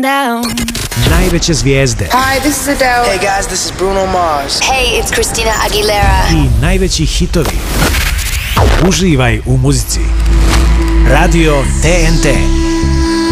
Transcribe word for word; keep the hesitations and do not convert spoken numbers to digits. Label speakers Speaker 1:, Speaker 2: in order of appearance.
Speaker 1: down.
Speaker 2: Najveće zvijezde.
Speaker 3: Hi, this is Adele.
Speaker 4: Hey guys, this is Bruno Mars.
Speaker 5: Hey, it's Christina Aguilera.
Speaker 2: I najveći hitovi. Uživaj u muzici. Radio T N T.